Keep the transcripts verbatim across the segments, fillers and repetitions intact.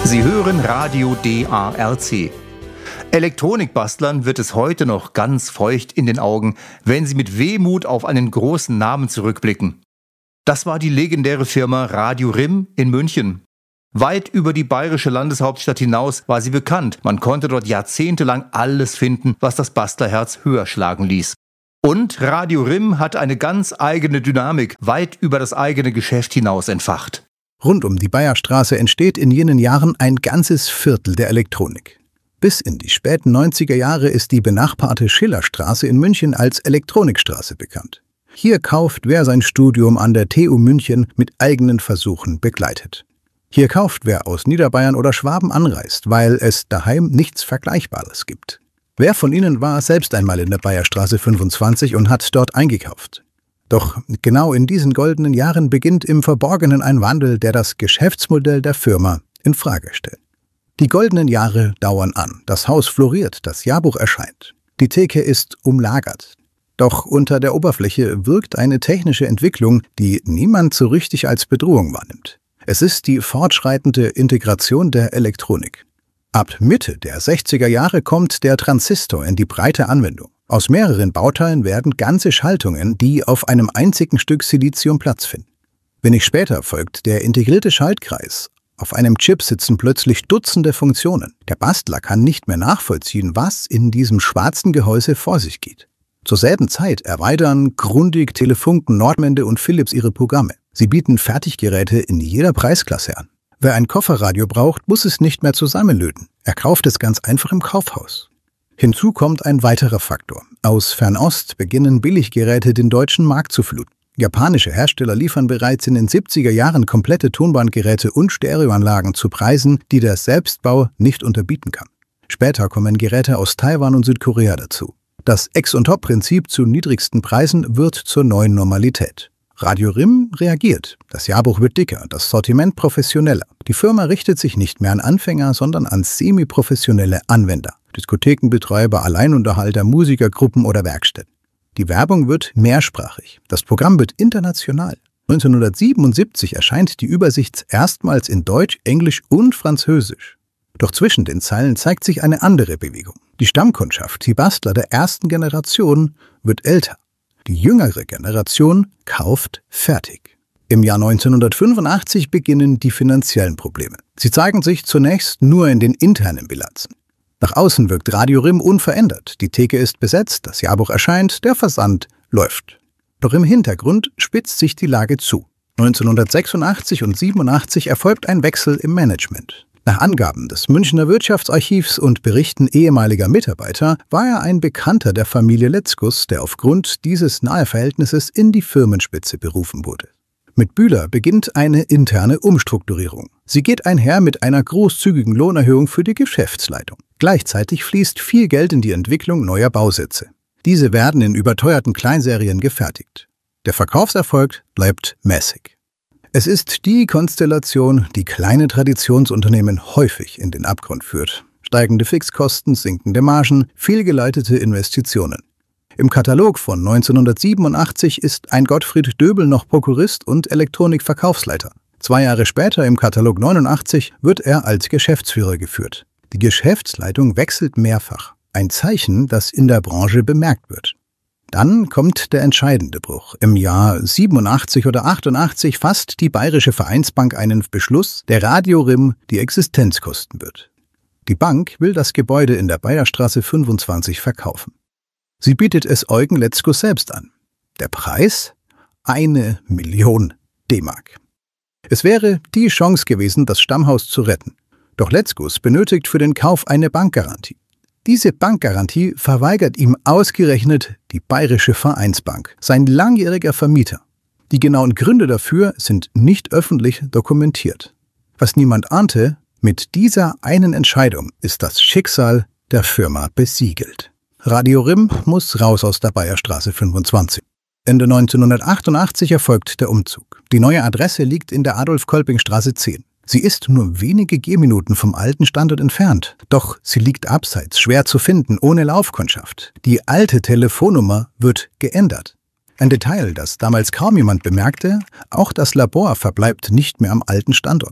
Sie hören Radio D A R C. Elektronikbastlern wird es heute noch ganz feucht in den Augen, wenn sie mit Wehmut auf einen großen Namen zurückblicken. Das war die legendäre Firma Radio R I M in München. Weit über die bayerische Landeshauptstadt hinaus war sie bekannt. Man konnte dort jahrzehntelang alles finden, was das Bastlerherz höher schlagen ließ. Und Radio R I M hat eine ganz eigene Dynamik, weit über das eigene Geschäft hinaus entfacht. Rund um die Bayerstraße entsteht in jenen Jahren ein ganzes Viertel der Elektronik. Bis in die späten neunziger Jahre ist die benachbarte Schillerstraße in München als Elektronikstraße bekannt. Hier kauft, wer sein Studium an der T U München mit eigenen Versuchen begleitet. Hier kauft, wer aus Niederbayern oder Schwaben anreist, weil es daheim nichts Vergleichbares gibt. Wer von Ihnen war selbst einmal in der Bayerstraße fünfundzwanzig und hat dort eingekauft? Doch genau in diesen goldenen Jahren beginnt im Verborgenen ein Wandel, der das Geschäftsmodell der Firma in Frage stellt. Die goldenen Jahre dauern an, das Haus floriert, das Jahrbuch erscheint. Die Theke ist umlagert. Doch unter der Oberfläche wirkt eine technische Entwicklung, die niemand so richtig als Bedrohung wahrnimmt. Es ist die fortschreitende Integration der Elektronik. Ab Mitte der sechziger Jahre kommt der Transistor in die breite Anwendung. Aus mehreren Bauteilen werden ganze Schaltungen, die auf einem einzigen Stück Silizium Platz finden. Wenig später folgt der integrierte Schaltkreis. Auf einem Chip sitzen plötzlich Dutzende Funktionen. Der Bastler kann nicht mehr nachvollziehen, was in diesem schwarzen Gehäuse vor sich geht. Zur selben Zeit erweitern Grundig, Telefunken, Nordmende und Philips ihre Programme. Sie bieten Fertiggeräte in jeder Preisklasse an. Wer ein Kofferradio braucht, muss es nicht mehr zusammenlöten. Er kauft es ganz einfach im Kaufhaus. Hinzu kommt ein weiterer Faktor. Aus Fernost beginnen Billiggeräte den deutschen Markt zu fluten. Japanische Hersteller liefern bereits in den siebziger Jahren komplette Tonbandgeräte und Stereoanlagen zu Preisen, die der Selbstbau nicht unterbieten kann. Später kommen Geräte aus Taiwan und Südkorea dazu. Das Ex-on-Top-Prinzip zu niedrigsten Preisen wird zur neuen Normalität. Radio R I M reagiert. Das Jahrbuch wird dicker, das Sortiment professioneller. Die Firma richtet sich nicht mehr an Anfänger, sondern an semi-professionelle Anwender. Diskothekenbetreiber, Alleinunterhalter, Musikergruppen oder Werkstätten. Die Werbung wird mehrsprachig. Das Programm wird international. neunzehnhundertsiebenundsiebzig erscheint die Übersicht erstmals in Deutsch, Englisch und Französisch. Doch zwischen den Zeilen zeigt sich eine andere Bewegung. Die Stammkundschaft, die Bastler der ersten Generation, wird älter. Die jüngere Generation kauft fertig. Im Jahr neunzehnhundertfünfundachtzig beginnen die finanziellen Probleme. Sie zeigen sich zunächst nur in den internen Bilanzen. Nach außen wirkt Radio R I M unverändert. Die Theke ist besetzt, das Jahrbuch erscheint, der Versand läuft. Doch im Hintergrund spitzt sich die Lage zu. neunzehnhundertsechsundachtzig und siebenundachtzig erfolgt ein Wechsel im Management. Nach Angaben des Münchner Wirtschaftsarchivs und Berichten ehemaliger Mitarbeiter war er ein Bekannter der Familie Letzkus, der aufgrund dieses Naheverhältnisses in die Firmenspitze berufen wurde. Mit Bühler beginnt eine interne Umstrukturierung. Sie geht einher mit einer großzügigen Lohnerhöhung für die Geschäftsleitung. Gleichzeitig fließt viel Geld in die Entwicklung neuer Bausätze. Diese werden in überteuerten Kleinserien gefertigt. Der Verkaufserfolg bleibt mäßig. Es ist die Konstellation, die kleine Traditionsunternehmen häufig in den Abgrund führt. Steigende Fixkosten, sinkende Margen, fehlgeleitete Investitionen. Im Katalog von neunzehnhundertsiebenundachtzig ist ein Gottfried Döbel noch Prokurist und Elektronikverkaufsleiter. Zwei Jahre später, im Katalog neunundachtzig, wird er als Geschäftsführer geführt. Die Geschäftsleitung wechselt mehrfach. Ein Zeichen, das in der Branche bemerkt wird. Dann kommt der entscheidende Bruch. Im Jahr siebenundachtzig oder achtundachtzig fasst die Bayerische Vereinsbank einen Beschluss, der Radio R I M die Existenz kosten wird. Die Bank will das Gebäude in der Bayerstraße fünfundzwanzig verkaufen. Sie bietet es Eugen Letzkus selbst an. Der Preis? Eine Million D-Mark. Es wäre die Chance gewesen, das Stammhaus zu retten. Doch Letzkus benötigt für den Kauf eine Bankgarantie. Diese Bankgarantie verweigert ihm ausgerechnet die Bayerische Vereinsbank, sein langjähriger Vermieter. Die genauen Gründe dafür sind nicht öffentlich dokumentiert. Was niemand ahnte, mit dieser einen Entscheidung ist das Schicksal der Firma besiegelt. Radio R I M muss raus aus der Bayerstraße fünfundzwanzig. Ende neunzehnhundertachtundachtzig erfolgt der Umzug. Die neue Adresse liegt in der Adolf-Kolping-Straße zehn. Sie ist nur wenige Gehminuten vom alten Standort entfernt. Doch sie liegt abseits, schwer zu finden, ohne Laufkundschaft. Die alte Telefonnummer wird geändert. Ein Detail, das damals kaum jemand bemerkte, auch das Labor verbleibt nicht mehr am alten Standort.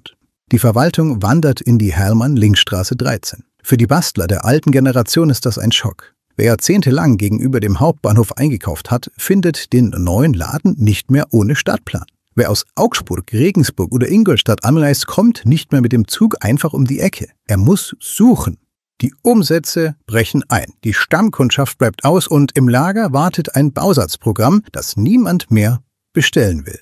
Die Verwaltung wandert in die Hermann-Links-Straße dreizehn. Für die Bastler der alten Generation ist das ein Schock. Wer jahrzehntelang gegenüber dem Hauptbahnhof eingekauft hat, findet den neuen Laden nicht mehr ohne Stadtplan. Wer aus Augsburg, Regensburg oder Ingolstadt anreist, kommt nicht mehr mit dem Zug einfach um die Ecke. Er muss suchen. Die Umsätze brechen ein, die Stammkundschaft bleibt aus und im Lager wartet ein Bausatzprogramm, das niemand mehr bestellen will.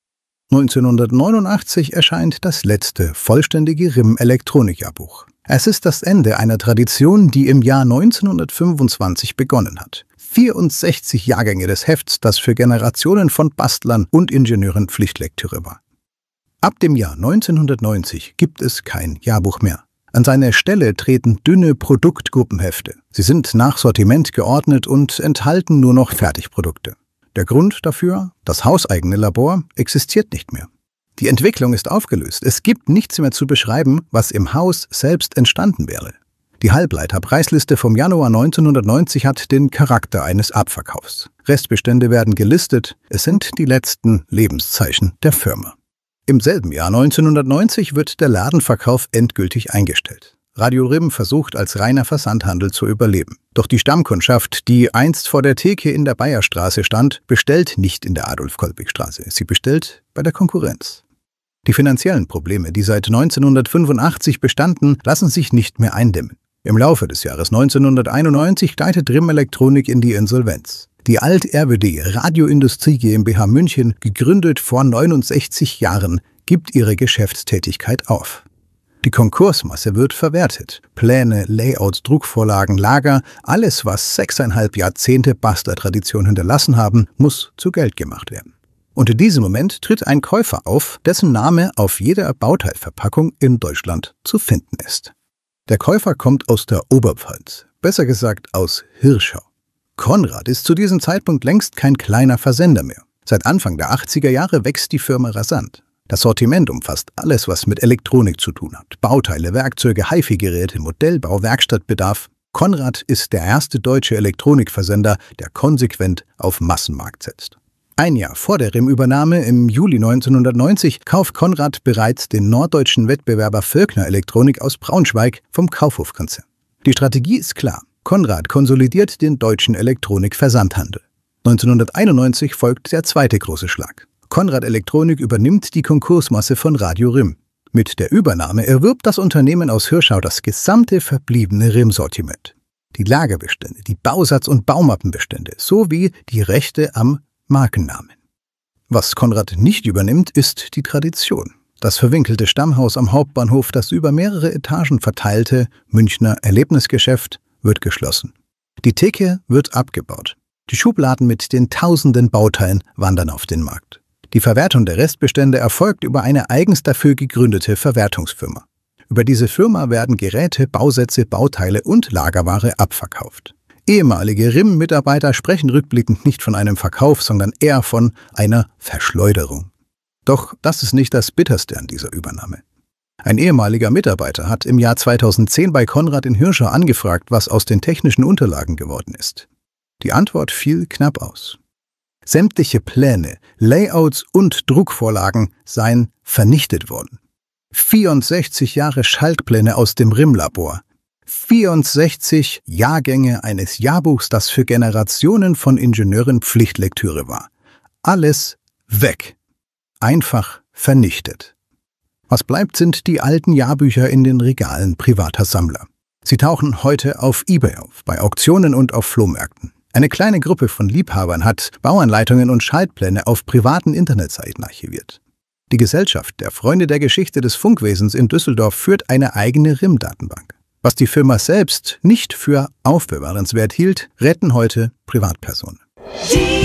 neunzehnhundertneunundachtzig erscheint das letzte vollständige R I M-Elektronikjahrbuch. Es ist das Ende einer Tradition, die im Jahr neunzehnhundertfünfundzwanzig begonnen hat. vierundsechzig Jahrgänge des Hefts, das für Generationen von Bastlern und Ingenieuren Pflichtlektüre war. Ab dem Jahr neunzehnhundertneunzig gibt es kein Jahrbuch mehr. An seine Stelle treten dünne Produktgruppenhefte. Sie sind nach Sortiment geordnet und enthalten nur noch Fertigprodukte. Der Grund dafür? Das hauseigene Labor existiert nicht mehr. Die Entwicklung ist aufgelöst. Es gibt nichts mehr zu beschreiben, was im Haus selbst entstanden wäre. Die Halbleiterpreisliste vom Januar neunzehnhundertneunzig hat den Charakter eines Abverkaufs. Restbestände werden gelistet. Es sind die letzten Lebenszeichen der Firma. Im selben Jahr neunzehnhundertneunzig wird der Ladenverkauf endgültig eingestellt. Radio R I M versucht als reiner Versandhandel zu überleben. Doch die Stammkundschaft, die einst vor der Theke in der Bayerstraße stand, bestellt nicht in der Adolf-Kolping-Straße. Sie bestellt bei der Konkurrenz. Die finanziellen Probleme, die seit neunzehnhundertfünfundachtzig bestanden, lassen sich nicht mehr eindämmen. Im Laufe des Jahres neunzehnhunderteinundneunzig gleitet R I M Elektronik in die Insolvenz. Die Alt-R W D Radioindustrie GmbH München, gegründet vor neunundsechzig Jahren, gibt ihre Geschäftstätigkeit auf. Die Konkursmasse wird verwertet. Pläne, Layouts, Druckvorlagen, Lager, alles, was sechseinhalb Jahrzehnte Bastler-Tradition hinterlassen haben, muss zu Geld gemacht werden. Und in diesem Moment tritt ein Käufer auf, dessen Name auf jeder Bauteilverpackung in Deutschland zu finden ist. Der Käufer kommt aus der Oberpfalz, besser gesagt aus Hirschau. Konrad ist zu diesem Zeitpunkt längst kein kleiner Versender mehr. Seit Anfang der achtziger Jahre wächst die Firma rasant. Das Sortiment umfasst alles, was mit Elektronik zu tun hat. Bauteile, Werkzeuge, HiFi-Geräte, Modellbau, Werkstattbedarf. Konrad ist der erste deutsche Elektronikversender, der konsequent auf Massenmarkt setzt. Ein Jahr vor der R I M-Übernahme, im Juli neunzehnhundertneunzig, kauft Konrad bereits den norddeutschen Wettbewerber Völkner Elektronik aus Braunschweig vom Kaufhof-Konzern. Die Strategie ist klar. Konrad konsolidiert den deutschen Elektronikversandhandel. neunzehnhunderteinundneunzig folgt der zweite große Schlag. Konrad Elektronik übernimmt die Konkursmasse von Radio R I M. Mit der Übernahme erwirbt das Unternehmen aus Hirschau das gesamte verbliebene R I M-Sortiment. Die Lagerbestände, die Bausatz- und Baumappenbestände sowie die Rechte am Markennamen. Was Konrad nicht übernimmt, ist die Tradition. Das verwinkelte Stammhaus am Hauptbahnhof, das über mehrere Etagen verteilte Münchner Erlebnisgeschäft, wird geschlossen. Die Theke wird abgebaut. Die Schubladen mit den tausenden Bauteilen wandern auf den Markt. Die Verwertung der Restbestände erfolgt über eine eigens dafür gegründete Verwertungsfirma. Über diese Firma werden Geräte, Bausätze, Bauteile und Lagerware abverkauft. Ehemalige R I M-Mitarbeiter sprechen rückblickend nicht von einem Verkauf, sondern eher von einer Verschleuderung. Doch das ist nicht das Bitterste an dieser Übernahme. Ein ehemaliger Mitarbeiter hat im Jahr zweitausendzehn bei Konrad in Hirschau angefragt, was aus den technischen Unterlagen geworden ist. Die Antwort fiel knapp aus. Sämtliche Pläne, Layouts und Druckvorlagen seien vernichtet worden. vierundsechzig Jahre Schaltpläne aus dem R I M-Labor. vierundsechzig Jahrgänge eines Jahrbuchs, das für Generationen von Ingenieuren Pflichtlektüre war. Alles weg. Einfach vernichtet. Was bleibt, sind die alten Jahrbücher in den Regalen privater Sammler. Sie tauchen heute auf eBay auf, bei Auktionen und auf Flohmärkten. Eine kleine Gruppe von Liebhabern hat Bauanleitungen und Schaltpläne auf privaten Internetseiten archiviert. Die Gesellschaft der Freunde der Geschichte des Funkwesens in Düsseldorf führt eine eigene R I M-Datenbank. Was die Firma selbst nicht für aufbewahrenswert hielt, retten heute Privatpersonen.